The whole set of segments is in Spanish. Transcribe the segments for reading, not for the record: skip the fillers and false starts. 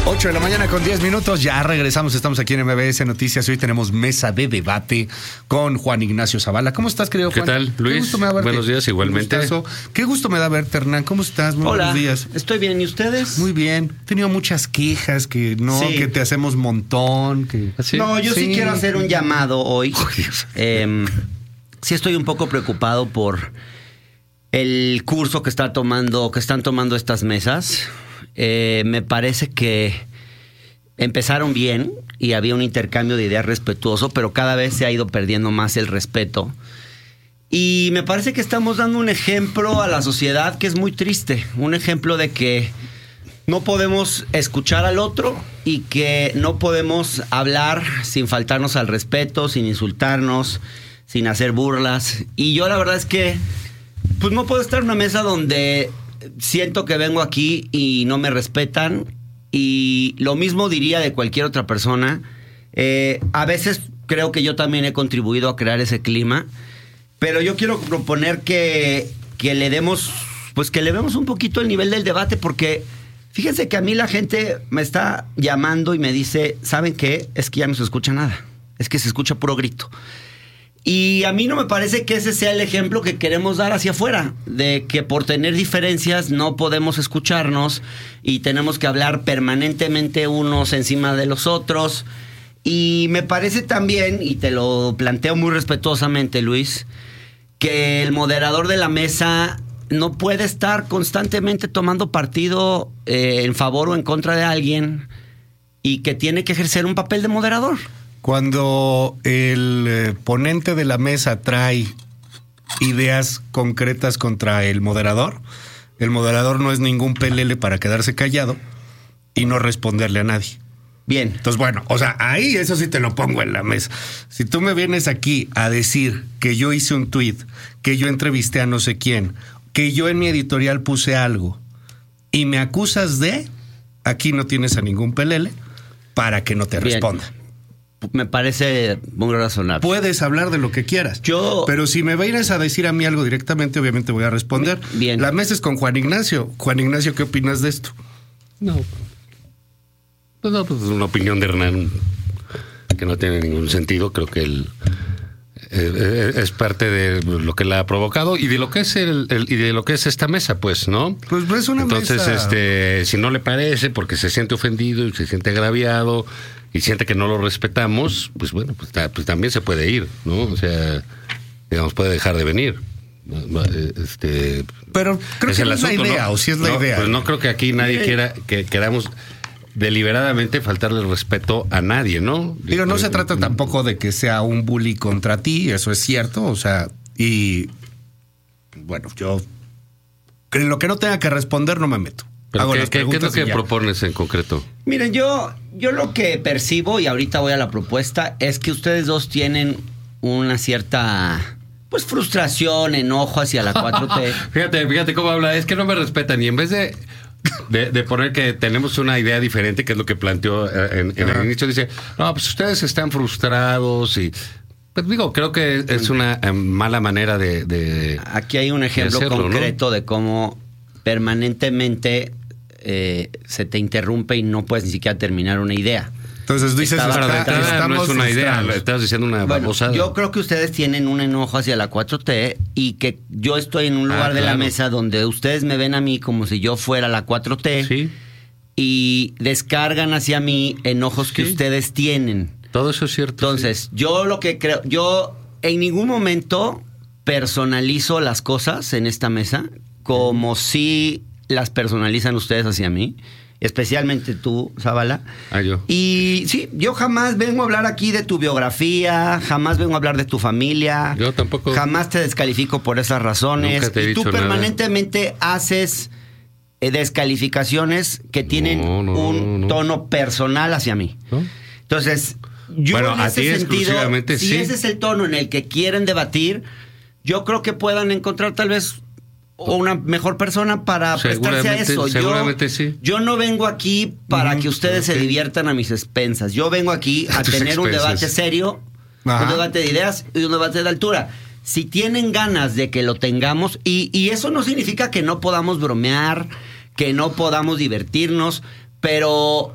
8 de la mañana con 10 minutos, ya regresamos, estamos aquí en MBS Noticias. Hoy tenemos mesa de debate con Juan Ignacio Zavala. ¿Cómo estás, querido Juan? ¿Qué tal, Luis? Qué gusto me da verte. Buenos días, igualmente. Qué gusto me da verte, Hernán. ¿Cómo estás? Muy Hola, buenos días. Estoy bien, ¿y ustedes? Muy bien. He tenido muchas quejas que no, sí, que te hacemos montón. Que... ¿Sí? No, yo sí quiero hacer un llamado hoy. Sí estoy un poco preocupado por el curso que están tomando estas mesas. Me parece que empezaron bien y había un intercambio de ideas respetuoso, pero cada vez se ha ido perdiendo más el respeto. Y me parece que estamos dando un ejemplo a la sociedad que es muy triste. Un ejemplo de que no podemos escuchar al otro y que no podemos hablar sin faltarnos al respeto, sin insultarnos, sin hacer burlas. Y yo la verdad es que pues no puedo estar en una mesa donde siento que vengo aquí y no me respetan, y lo mismo diría de cualquier otra persona. A veces creo que yo también he contribuido a crear ese clima, pero yo quiero proponer que le demos un poquito el nivel del debate, porque fíjense que a mí la gente me está llamando y me dice, ¿saben qué? Es que ya no se escucha nada, es que se escucha puro grito. Y a mí no me parece que ese sea el ejemplo que queremos dar hacia afuera, de que por tener diferencias no podemos escucharnos y tenemos que hablar permanentemente unos encima de los otros. Y me parece también, y te lo planteo muy respetuosamente, Luis, que el moderador de la mesa no puede estar constantemente tomando partido en favor o en contra de alguien, y que tiene que ejercer un papel de moderador. Cuando el ponente de la mesa trae ideas concretas contra el moderador no es ningún pelele para quedarse callado y no responderle a nadie. Bien. Entonces, bueno, o sea, ahí eso sí te lo pongo en la mesa. Si tú me vienes aquí a decir que yo hice un tuit, que yo entrevisté a no sé quién, que yo en mi editorial puse algo y me acusas de, aquí no tienes a ningún pelele para que no te responda. Me parece muy razonable. Puedes hablar de lo que quieras. Pero si me vienes a decir a mí algo directamente, obviamente voy a responder. Bien. La mesa es con Juan Ignacio. Juan Ignacio, ¿qué opinas de esto? No, pues una opinión de Hernán que no tiene ningún sentido. Creo que él es parte de lo que la ha provocado y de lo que es y de lo que es esta mesa, pues, ¿no? Pues no es una mesa. Entonces, si no le parece, porque se siente ofendido y se siente agraviado y siente que no lo respetamos, pues bueno, pues también se puede ir, ¿no? O sea, digamos, puede dejar de venir. Pero creo que no es la idea, ¿no? O si es la idea. Pues no creo que aquí nadie quiera que queramos deliberadamente faltarle el respeto a nadie, ¿no? Digo, no se trata tampoco de que sea un bully contra ti, eso es cierto, o sea, y bueno, yo en lo que no tenga que responder no me meto. Pero ¿qué es lo que propones en concreto? Miren, yo lo que percibo, y ahorita voy a la propuesta, es que ustedes dos tienen una cierta, pues, frustración, enojo hacia la 4T. Fíjate cómo habla, es que no me respetan, y en vez de poner que tenemos una idea diferente, que es lo que planteó en el inicio, dice, no, pues ustedes están frustrados y... Pues digo, creo que es una mala manera de Aquí hay un ejemplo concreto, ¿no? De cómo permanentemente se te interrumpe y no puedes ni siquiera terminar una idea. Entonces dices, no es una idea, estás diciendo una babosada. Yo creo que ustedes tienen un enojo hacia la 4T y que yo estoy en un lugar de la mesa donde ustedes me ven a mí como si yo fuera la 4T, ¿sí? Y descargan hacia mí enojos que ustedes tienen. Todo eso es cierto. Entonces, yo lo que creo, yo en ningún momento personalizo las cosas en esta mesa como si las personalizan ustedes hacia mí, especialmente tú, Zavala. Yo. Y sí, yo jamás vengo a hablar aquí de tu biografía, jamás vengo a hablar de tu familia. Yo tampoco. Jamás te descalifico por esas razones. Nunca te he dicho tú permanentemente haces descalificaciones que tienen un tono personal hacia mí. ¿No? Entonces, yo en ese sentido, si ese es el tono en el que quieren debatir, yo creo que puedan encontrar tal vez una mejor persona para prestarse a eso. Yo no vengo aquí para que ustedes se diviertan a mis expensas. Yo vengo aquí a tener un debate serio, un debate de ideas y un debate de altura. Si tienen ganas de que lo tengamos, y eso no significa que no podamos bromear, que no podamos divertirnos, pero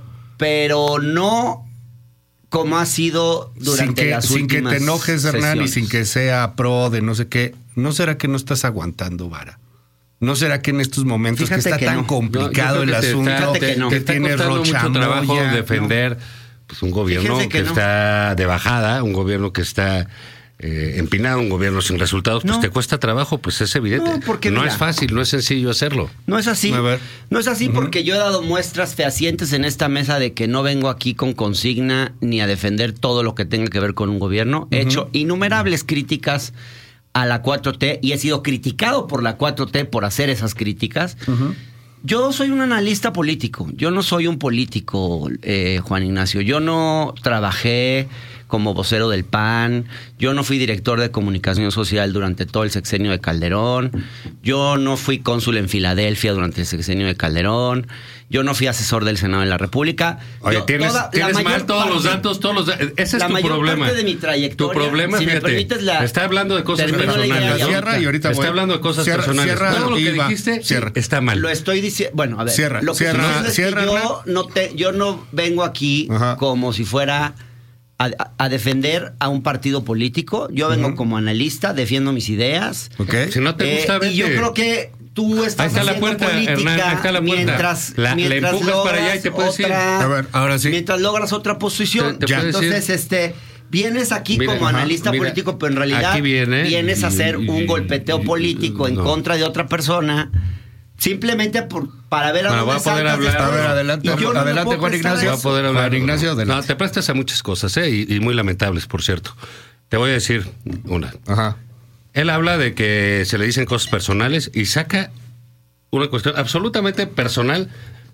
pero no como ha sido durante las sin que últimas te enojes, Hernán, y sesiones. sin que sea pro de no sé qué. ¿No será que no estás aguantando vara? ¿No será que en estos momentos Fíjate que está que tan no. complicado el asunto, Fíjate que no. que está tienes costando mucho trabajo rochamoya? defender pues, un gobierno Fíjense que que no. está de bajada, un gobierno que está empinado, un gobierno sin resultados, pues No. te cuesta trabajo, pues es evidente. No, porque no mira, es fácil, no es sencillo hacerlo. No es así. A ver. No es así porque yo he dado muestras fehacientes en esta mesa de que no vengo aquí con consigna ni a defender todo lo que tenga que ver con un gobierno. He hecho innumerables críticas a la 4T y he sido criticado por la 4T por hacer esas críticas. Yo soy un analista político. Yo no soy un político, Juan Ignacio. Yo no trabajé como vocero del PAN. Yo no fui director de comunicación social durante todo el sexenio de Calderón. Yo no fui cónsul en Filadelfia durante el sexenio de Calderón. Yo no fui asesor del Senado de la República. Oye, Yo, tienes la mal mayor todos los parte- datos, ese es la tu mayor problema. parte de mi trayectoria, Tu problema, si me fíjate, permites está hablando de cosas termino la idea personales. y Cierra y ahorita está voy. hablando de cosas Cierra, personales. cierra, Todo lo que Iba, dijiste cierra. está mal. Lo estoy diciendo. Bueno, a ver. Cierra, lo que cierra, sucede es que cierra, yo no vengo aquí Ajá. como si fuera a defender a un partido político. Yo vengo como analista, defiendo mis ideas. ¿Ok? Si no te gusta, vete. Y yo creo que tú estás Ahí está la haciendo puerta, política Hernán, ahí está la puerta. mientras La empujas logras para allá y te puedes ir. A ver, ahora sí. Mientras logras otra posición. Te puedes Entonces, vienes aquí Mira, como ajá, analista mira, político, pero en realidad aquí vienes a hacer un golpeteo político en no. contra de otra persona. Simplemente para ver a Bueno, dónde voy a poder saltas de hablar. esto. A ver, adelante, Y yo no me adelante, puedo Juan prestar a Ignacio. Va a eso. poder hablar. Juan Ignacio, adelante. No, te prestas a muchas cosas, y muy lamentables, por cierto. Te voy a decir una. Ajá. Él habla de que se le dicen cosas personales y saca una cuestión absolutamente personal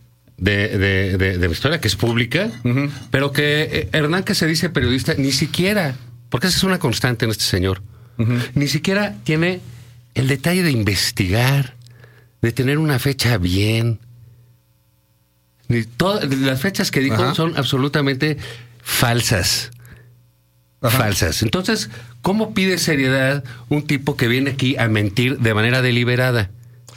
de mi historia, que es pública, pero que Hernán, que se dice periodista, ni siquiera, porque esa es una constante en este señor, ni siquiera tiene el detalle de investigar, de tener una fecha bien. Las fechas que dijo Ajá. son absolutamente falsas. Ajá. Falsas. Entonces, ¿cómo pide seriedad un tipo que viene aquí a mentir de manera deliberada?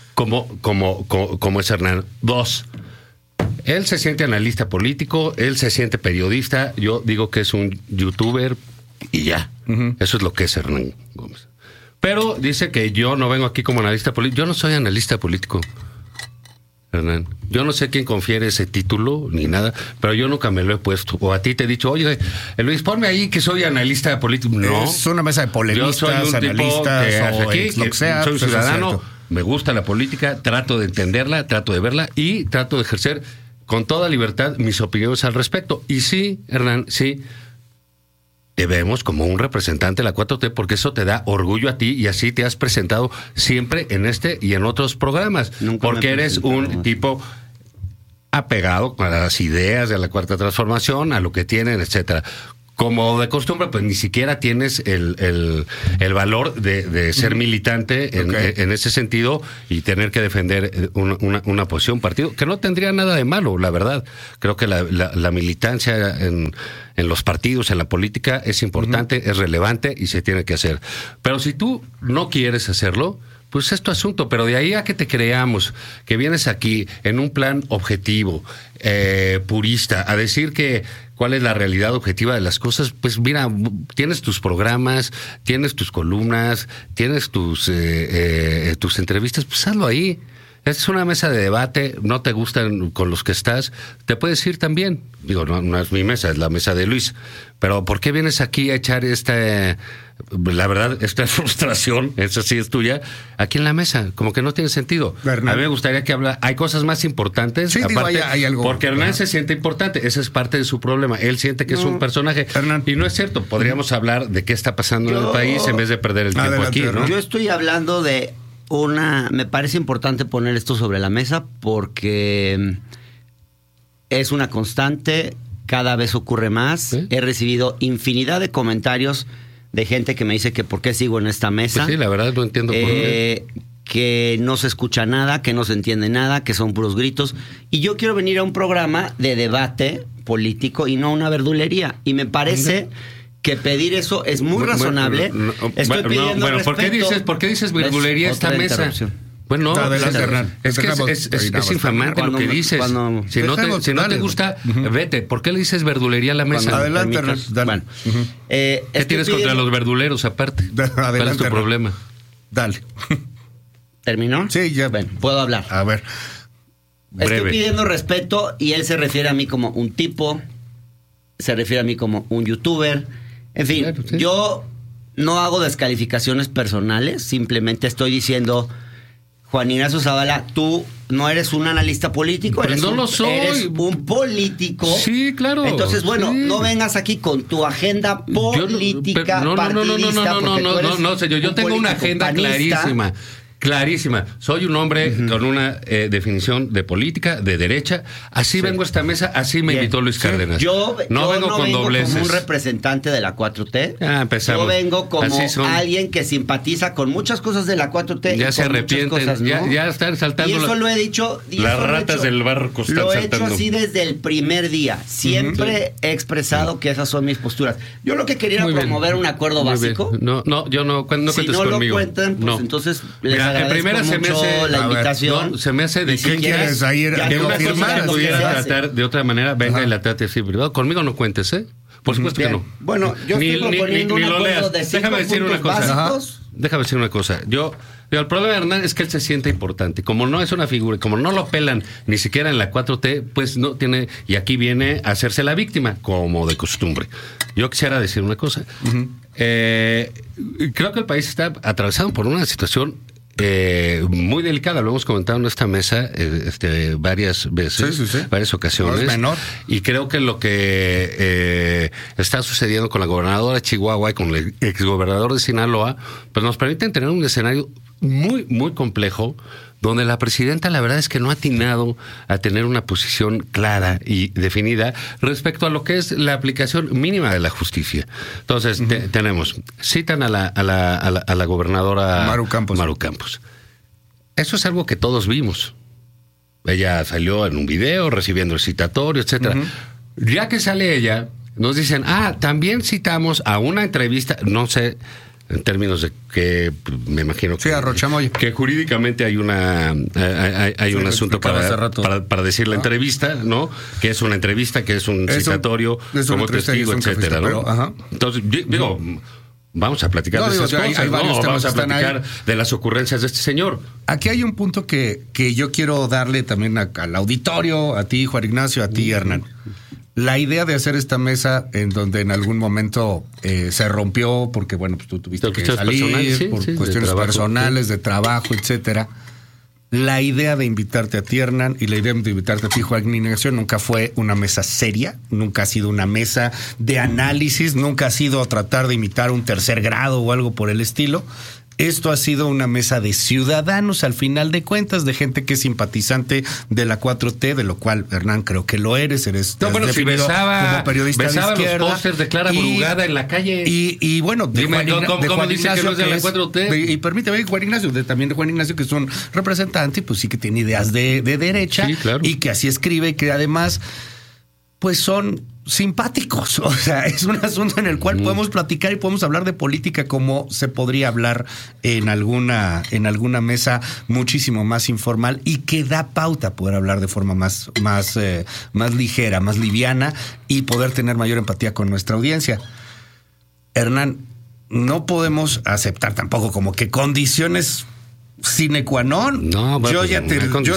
Como es Hernán. Dos, él se siente analista político, él se siente periodista, yo digo que es un youtuber y ya. Eso es lo que es Hernán Gómez. Pero dice que yo no vengo aquí como analista político. Yo no soy analista político, Hernán. Yo no sé quién confiere ese título ni nada, pero yo nunca me lo he puesto. O a ti te he dicho, oye, Luis, ponme ahí que soy analista político. No. Es una mesa de Yo polemistas, soy un tipo analistas que o aquí, lo que sea. soy un pues eso es ciudadano, cierto. me gusta la política, trato de entenderla, trato de verla y trato de ejercer con toda libertad mis opiniones al respecto. Y sí, Hernán, sí, te vemos como un representante de la 4T porque eso te da orgullo a ti y así te has presentado siempre en este y en otros programas. Nunca Porque me he eres presentado un más. tipo apegado a las ideas de la Cuarta Transformación, a lo que tienen, etcétera. Como de costumbre, pues ni siquiera tienes el valor de ser militante en ese sentido y tener que defender una posición, un partido, que no tendría nada de malo, la verdad. Creo que la militancia en los partidos, en la política, es importante, es relevante y se tiene que hacer. Pero si tú no quieres hacerlo, pues es tu asunto, pero de ahí a que te creamos, que vienes aquí en un plan objetivo, purista, a decir que cuál es la realidad objetiva de las cosas, pues mira, tienes tus programas, tienes tus columnas, tienes tus entrevistas, pues hazlo ahí. Es una mesa de debate, no te gustan con los que estás, te puedes ir también. Digo, no es mi mesa, es la mesa de Luis. Pero ¿por qué vienes aquí a echar la verdad, esta frustración, esa sí es tuya, aquí en la mesa? Como que no tiene sentido. Hernán. A mí me gustaría que hay cosas más importantes. Sí, digo, aparte, hay algo. porque Hernán Ajá. se siente importante, ese es parte de su problema. Él siente que es un personaje. Hernán. Y no es cierto, podríamos hablar de qué está pasando en el país en vez de perder el tiempo Adelante, aquí, ¿no? Hernán. Yo estoy hablando de me parece importante poner esto sobre la mesa porque es una constante, cada vez ocurre más. ¿Sí? He recibido infinidad de comentarios de gente que me dice que por qué sigo en esta mesa. Pues sí, la verdad no entiendo por qué. Que no se escucha nada, que no se entiende nada, que son puros gritos. Y yo quiero venir a un programa de debate político y no a una verdulería. Y me parece que pedir eso es muy razonable. Estoy pidiendo bueno, respeto. ¿por qué dices verdulería Es esta otra mesa? interrupción. Bueno, Adelante, Hernán. Es que es infamante lo que dices. Si no te gusta, vete. ¿Por qué le dices verdulería a la mesa? Adelante, Hernán. Bueno, ¿Qué tienes contra los verduleros aparte? ¿Cuál es tu problema? Dale. ¿Terminó? Sí, ya. Bueno, puedo hablar. A ver. Breve. Estoy pidiendo respeto y él se refiere a mí como un tipo, se refiere a mí como un youtuber. En fin, Claro, sí. yo no hago descalificaciones personales, simplemente estoy diciendo, Juan Ignacio Zavala, tú no eres un analista político, Pero no lo soy. Eres un político. Sí, claro. Entonces, bueno, Sí. no vengas aquí con tu agenda política partidista. No, señor, yo tengo una agenda clarísima. Clarísima. Soy un hombre con una definición de política, de derecha. Así vengo a esta mesa, así me Bien. invitó Luis Cárdenas. Yo no vengo con dobleces. como un representante de la 4T. Empezamos. Yo vengo como Así son. alguien que simpatiza con muchas cosas de la 4T. Ya y se con muchas arrepienten. cosas, ¿no? Ya están saltando. Y eso lo he dicho. Las ratas del barco están Lo he saltando. hecho así desde el primer día. Siempre he expresado que esas son mis posturas. Yo lo que quería era Muy bien. promover un acuerdo Muy básico. bien. No, yo no Si cuentes no lo conmigo. cuentan, pues No. entonces les Mira, en agradezco primera se me mucho hace la a ver, invitación. No, se me hace de Y si ¿Qué quieres ahí? ya Que no lo una cosa firmaras. que lo pudiera se hace. tratar de otra manera, venga Ajá. y la trate así privado. Conmigo no cuentes, ¿eh? Por supuesto Bien. que no. Bueno, yo estoy proponiendo un lo acuerdo leas. de 5 Déjame decir una puntos cosa. básicos. Déjame decir una cosa. El problema de Hernán es que él se siente importante. Como no es una figura, como no lo pelan ni siquiera en la 4T, pues no tiene. Y aquí viene a hacerse la víctima, como de costumbre. Yo quisiera decir una cosa. Creo que el país está atravesado por una situación muy delicada. Lo hemos comentado en esta mesa varias veces, Sí. varias ocasiones. No es menor. Y creo que lo que está sucediendo con la gobernadora de Chihuahua y con el exgobernador de Sinaloa, pues nos permiten tener un escenario muy, muy complejo, donde la presidenta la verdad es que no ha atinado a tener una posición clara y definida respecto a lo que es la aplicación mínima de la justicia. Entonces, citan a la gobernadora Maru Campos. Eso es algo que todos vimos. Ella salió en un video recibiendo el citatorio, etcétera. Ya que sale ella, nos dicen, también citamos a una entrevista, no sé, en términos de que me imagino Sí, a Rochamoya. que jurídicamente hay un asunto para decir la entrevista, ¿no? Que es una entrevista, que es un citatorio como testigo, etcétera, ¿no? pero, ajá. Entonces, digo, vamos a platicar de esas cosas, hay varios ¿no? temas Vamos a que están platicar ahí. de las ocurrencias de este señor. Aquí hay un punto que yo quiero darle también al auditorio, a ti, Juan Ignacio, a ti, Hernán. La idea de hacer esta mesa en donde en algún momento se rompió porque, bueno, pues tú tuviste que salir por cuestiones personales, de trabajo, etcétera. La idea de invitarte a ti, Hernán, y la idea de invitarte a ti, Juan Ignacio, nunca fue una mesa seria, nunca ha sido una mesa de análisis, nunca ha sido tratar de imitar un tercer grado o algo por el estilo. Esto ha sido una mesa de ciudadanos, al final de cuentas, de gente que es simpatizante de la 4T, de lo cual, Hernán, creo que lo eres. No, bueno, si como periodista besaba de izquierda, los pósters de Clara Brugada en la calle. Y bueno, de Dime, ¿cómo dice que no es de la 4T? Y permíteme, Juan Ignacio, también de Juan Ignacio, que es un representante, pues sí que tiene ideas de derecha, sí, claro. Y que así escribe, y que además, pues son simpáticos. O sea, es un asunto en el cual podemos platicar y podemos hablar de política como se podría hablar en alguna mesa muchísimo más informal y que da pauta a poder hablar de forma más ligera, más liviana y poder tener mayor empatía con nuestra audiencia. Hernán, no podemos aceptar tampoco como que condiciones sine qua non. No, bueno, yo ya te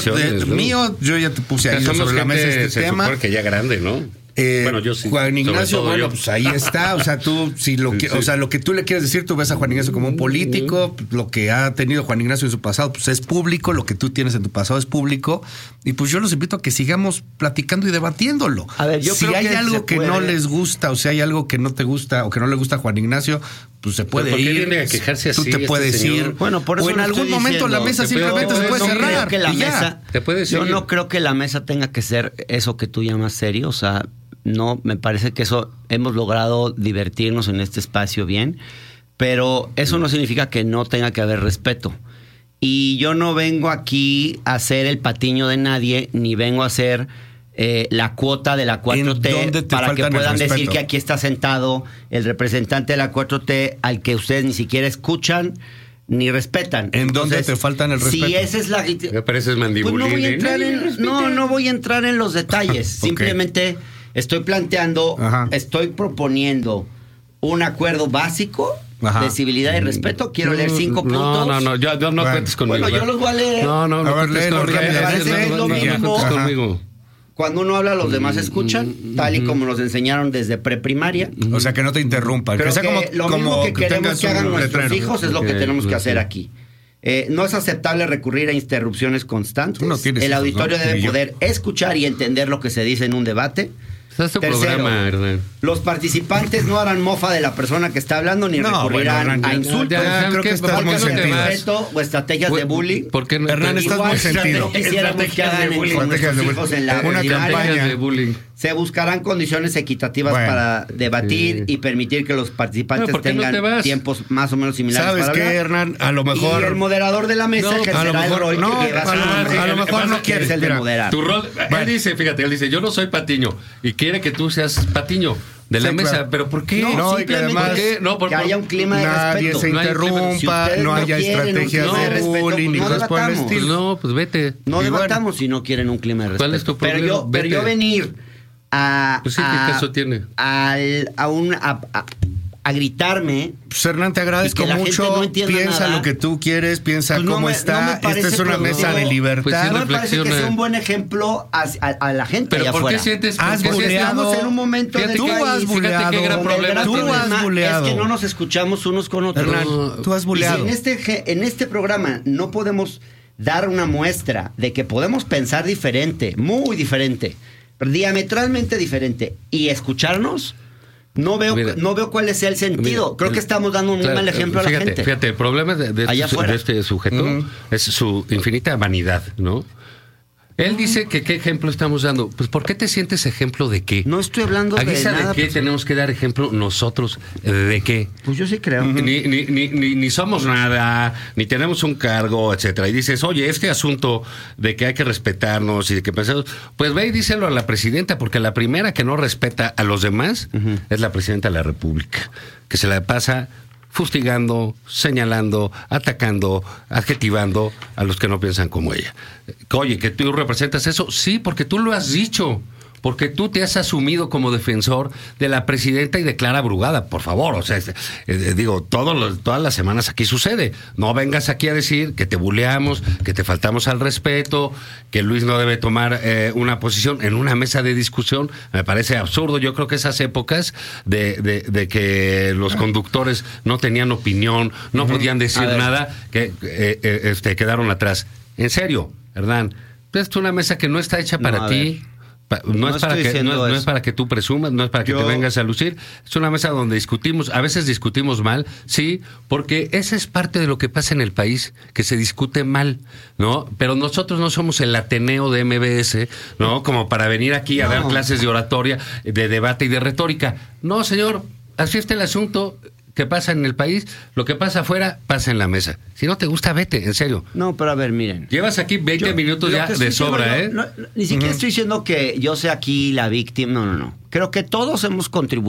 puse ahí sobre la mesa este tema. Se supone que ya grande, ¿no? Bueno, yo sí. Juan Ignacio, bueno, yo. pues ahí está. O sea, tú, si lo que, Sí. o sea, lo que tú le quieres decir, tú ves a Juan Ignacio como un político. Lo que ha tenido Juan Ignacio en su pasado, pues es público. Lo que tú tienes en tu pasado es público. Y pues yo los invito a que sigamos platicando y debatiéndolo. A ver, yo si creo hay que algo se que puede. no les gusta, o si hay algo que no te gusta o que no le gusta a Juan Ignacio, pues se puede ¿Por qué ir. viene a quejarse Tú así te este puedes señor? ir. Bueno, por eso o en lo algún estoy momento la diciendo. mesa simplemente se puede Yo no cerrar. creo que la y ya. mesa, Te puedes yo ir. no creo que la mesa tenga que ser eso que tú llamas serio. O sea, no, me parece que eso hemos logrado divertirnos en este espacio bien, pero eso no significa que no tenga que haber respeto. Y yo no vengo aquí a ser el patiño de nadie, ni vengo a ser la cuota de la ¿En dónde 4T te para que faltan el puedan decir respeto? que aquí está sentado el representante de la 4T al que ustedes ni siquiera escuchan, ni respetan. ¿En dónde Entonces, te faltan el respeto? Si esa es la... Me pareces mandibulín. Pues no voy a entrar no voy a entrar en los detalles. Ok. Simplemente estoy planteando, Ajá. estoy proponiendo un acuerdo básico Ajá. de civilidad y respeto. Quiero leer 5 puntos. No, yo no Bueno. cuentes conmigo. Bueno, yo los voy a leer. No A ver, cuentes léelo conmigo. rápidamente. Es lo mínimo. No cuentes Ajá. conmigo. Cuando uno habla, los demás escuchan, tal y como nos enseñaron desde preprimaria. O sea, que no te interrumpan. Creo que sea que como, lo como mismo que queremos tengas que hagan un nuestros letrero. hijos es lo que Ok, tenemos que ok. hacer aquí. No es aceptable recurrir a interrupciones constantes. Tú no tienes El hijos, auditorio ¿no? debe Ni yo. poder escuchar y entender lo que se dice en un debate. Es tu Tercero, programa, Hernán. los participantes no harán mofa de la persona que está hablando ni No, recurrirán bueno, a Hernán, insultos, ya, creo que ¿qué? estás ¿Por qué muy no te sentido. vas? respeto o estrategias de bullying. ¿Por qué no Hernán, te- estás Igual muy si sentido. no quisiéramos que hagan de bullying. con Estrategias nuestros de hijos bullying. en la Una primaria. campaña. de bullying? Se buscarán condiciones equitativas Bueno. para debatir Sí. y permitir que los participantes ¿por qué no tengan te vas? tiempos más o menos similares ¿Sabes para qué, hablar. Hernán? A lo mejor... Y el moderador de la mesa No, ejercerá a lo mejor- el rol no, que lleva su a lo nombre, mejor- a lo mejor no que es el de mira, moderar. Tu rol, Bueno. él dice, fíjate, él dice, yo no soy Patiño y quiere que tú seas Patiño de la Sí, mesa, claro. pero ¿por qué? No, y que simplemente además- ¿Por qué? No, que haya un clima de Nadie respeto. se No hay clima. interrumpa, Si ustedes no no haya quieren un estrategias clima de de respeto, bullying ni pues no cosas por el debatamos. Pues estilo. no, pues vete. No Y debatamos bueno. si no quieren un clima de respeto. ¿Cuál es tu pero problema? pero yo Vete. venir a Pues sí, ¿qué caso tiene? a gritarme. Pues, Hernán, te agradezco Y que la gente mucho. no entienda Piensa nada. lo que tú quieres, piensa Pues no cómo me- está. no me parece Esta es una productivo. mesa de Pues libertad. sí, No me parece que reflexiona. sea un buen ejemplo a la gente Pero allá ¿por afuera. qué sientes? Has por qué buleado. Estamos en un momento Fíjate de Tú que- has país. buleado. Fíjate qué gran donde el problema gran Tú tienes. has problema buleado. es que no nos escuchamos unos con otros. Hernán, tú has Y buleado. si en este programa no podemos dar una muestra de que podemos pensar diferente, muy diferente, diametralmente diferente, y escucharnos, no veo cuál sea el sentido. Mira, Creo que estamos dando un muy claro, mal ejemplo a la gente. Fíjate, el problema Allá afuera. de este sujeto Ujú. es su infinita vanidad, ¿no? Él dice que qué ejemplo estamos dando. Pues ¿por qué te sientes ejemplo de qué? No estoy hablando ¿A de guisa nada. de qué tenemos que dar ejemplo nosotros? ¿De qué? Pues yo sí creo. Ni somos nada, ni tenemos un cargo, etcétera. Y dices, oye, este asunto de que hay que respetarnos y de que pensamos, pues ve y díselo a la presidenta, porque la primera que no respeta a los demás es la presidenta de la República, que se la pasa fustigando, señalando, atacando, adjetivando a los que no piensan como ella. Oye, ¿que tú representas eso? Sí, porque tú lo has dicho. Porque tú te has asumido como defensor de la presidenta y de Clara Brugada, por favor. O sea, digo, todas las semanas aquí sucede. No vengas aquí a decir que te buleamos, que te faltamos al respeto, que Luis no debe tomar una posición en una mesa de discusión. Me parece absurdo. Yo creo que esas épocas de que los conductores no tenían opinión, no podían decir A ver. nada, que quedaron atrás. En serio, Hernán, es una mesa que no está hecha para a ti. No es para estoy que diciendo no es eso. para que tú presumas, no es para que te vengas a lucir. Es una mesa donde discutimos, a veces discutimos mal, sí, porque esa es parte de lo que pasa en el país, que se discute mal, ¿no? Pero nosotros no somos el Ateneo de MBS, ¿no? Como para venir aquí a dar clases de oratoria, de debate y de retórica. No, señor, así está el asunto. Que pasa en el país, lo que pasa afuera, pasa en la mesa. Si no te gusta, vete, en serio. No, pero a ver, miren. Llevas aquí 20 minutos lo ya que estoy de diciendo sobra, yo, ¿eh? ni siquiera estoy diciendo que yo sea aquí la víctima. No. Creo que todos hemos contribuido